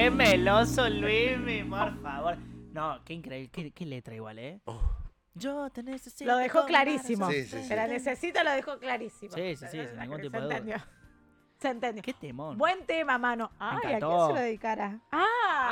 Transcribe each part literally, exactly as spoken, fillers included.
qué meloso Luismi, por favor. No, qué increíble, qué, qué letra igual, ¿eh? Oh. Yo te necesito. Lo dejó clarísimo. Sí, sí, sí. Se la necesita, lo dejó clarísimo. Sí, sí, sí, sin ningún tipo Se de duda. entendió. Se entendió. Qué temón. Buen tema, mano. Ay, ¿a quién encantó. se lo dedicara? ¡Ah!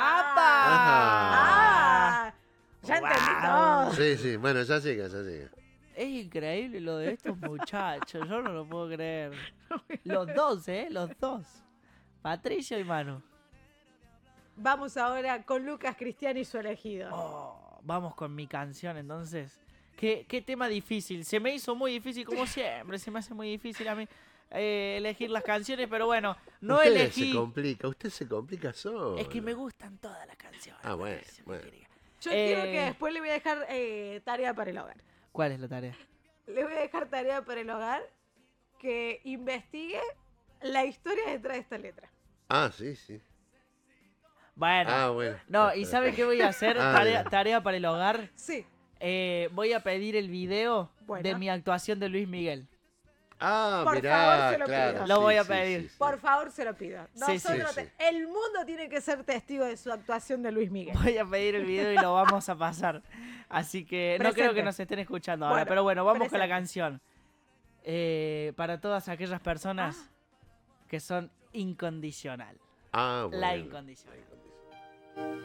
¡Apa! ¡Ah! Ya Wow. entendí todo. Sí, sí, bueno, ya llega, ya llega. Es increíble lo de estos muchachos, yo no lo puedo creer. Los dos, ¿eh? Los dos. Patricio y Manu. Vamos ahora con Lucas Cristiano y su elegido. Oh, vamos con mi canción, entonces. ¿Qué, qué tema difícil. Se me hizo muy difícil, como siempre. Se me hace muy difícil a mí eh, elegir las canciones, pero bueno, no usted elegí. se complica, usted se complica solo. Es que me gustan todas las canciones. Ah, bueno, Patricio, bueno. mi querida. Yo Eh, quiero que después le voy a dejar eh, tarea para el hogar. ¿Cuál es la tarea? Le voy a dejar tarea para el hogar que investigue la historia detrás de esta letra. Ah, sí, sí. Bueno. Ah, bueno. No, ¿y sabe qué voy a hacer? Ah, Tarea, bien. tarea para el hogar. Sí. Eh, voy a pedir el video Bueno. de mi actuación de Luis Miguel. Ah, Por mirá, favor, se lo claro. pido. Lo sí, voy a sí, pedir. sí, sí. Por favor, se lo pido. Sí, sí. Nosotros Sí, te- sí. El mundo tiene que ser testigo de su actuación de Luis Miguel. Voy a pedir el video y lo vamos a pasar. Así que no Presente. creo que nos estén escuchando ahora. Bueno, Pero bueno, vamos con la presente. canción. Eh, para todas aquellas personas Ah. que son incondicional. Ah, bueno. La incondicional.